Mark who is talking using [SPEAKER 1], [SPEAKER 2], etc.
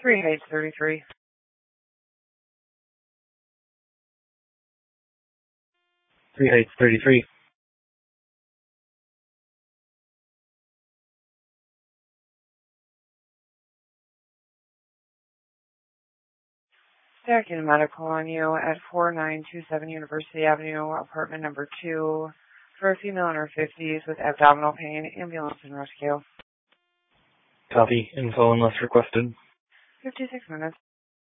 [SPEAKER 1] 3 Heights 33.
[SPEAKER 2] 3 Heights 33.
[SPEAKER 1] Stacking medical on you at 4927 University Avenue, apartment number 2, for a female in her 50s with abdominal pain, ambulance and rescue.
[SPEAKER 2] Copy. Info unless requested.
[SPEAKER 1] 56 minutes.